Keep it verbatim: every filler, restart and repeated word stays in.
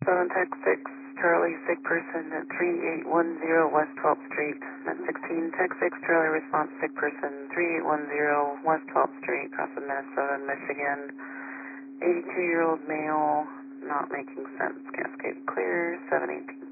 seven Tech six, Charlie, sick person at three eight one zero West twelfth Street. Met sixteen Tech six, Charlie, response, sick person, three eight one zero West twelfth Street, crossing Minnesota and Michigan. eighty-two-year-old male, not making sense. Cascade clear, seven eighteen.